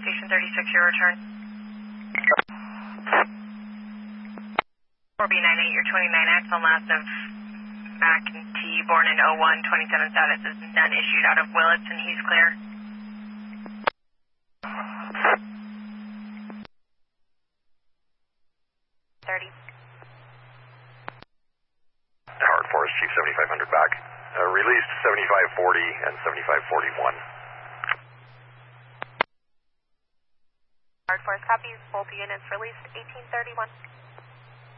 Station 36, your return. 4B98, your 29 axle last of McEntee, born in 01, 27 status is none issued out of Willits, and he's clear. Howard Forest, Chief 7500 back. Released 7540 and 7541. Howard Forest copies, both units released 1831.